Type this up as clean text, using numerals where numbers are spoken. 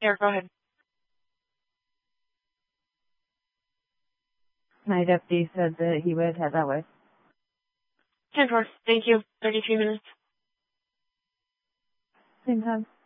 Here, go ahead. My deputy said that he would head that way. 10-4. Thank you. 33 minutes. Same time.